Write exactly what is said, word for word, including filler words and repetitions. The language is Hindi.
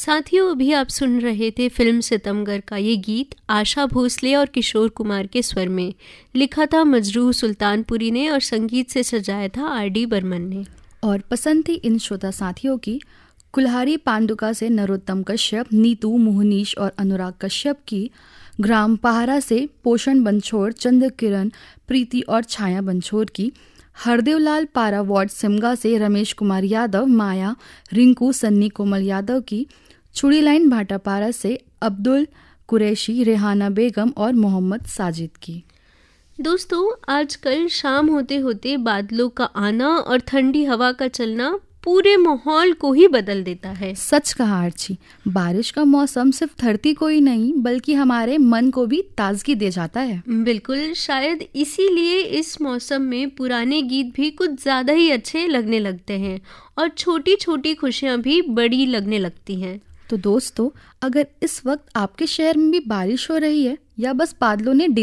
साथियों, अभी आप सुन रहे थे फिल्म सितमगर का ये गीत आशा भोसले और किशोर कुमार के स्वर में। लिखा था मजरूह सुल्तानपुरी ने और संगीत से सजाया था आर डी बर्मन ने। और पसंद थी इन श्रोता साथियों की कुल्हारी पांडुका से नरोत्तम कश्यप, नीतू, मोहनीश और अनुराग कश्यप की, ग्राम पहारा से पोषण बंछोड़, चंद्र किरण, प्रीति और छाया बंछोड़ की, हरदेवलाल पारा वार्ड सिमगा से रमेश कुमार यादव, माया, रिंकू, सन्नी, कोमल यादव की, चुड़ी लाइन भाटापारा से अब्दुल कुरैशी, रेहाना बेगम और मोहम्मद साजिद की। दोस्तों, आजकल शाम होते होते बादलों का आना और ठंडी हवा का चलना पूरे माहौल को ही बदल देता है। सच कहा आर्ची, बारिश का मौसम सिर्फ धरती को ही नहीं बल्कि हमारे मन को भी ताजगी दे जाता है। बिल्कुल, शायद इसीलिए इस मौसम में पुराने गीत भी कुछ ज्यादा ही अच्छे लगने लगते हैं और छोटी छोटी खुशियां भी बड़ी लगने लगती हैं। तो दोस्तों, अगर इस वक्त आपके शहर में भी बारिश हो रही है या बस बादलों ने